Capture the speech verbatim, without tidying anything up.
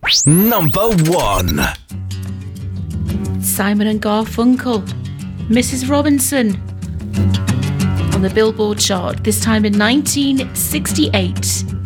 Number one. Simon and Garfunkel, Missus Robinson, on the Billboard chart, this time in nineteen sixty-eight.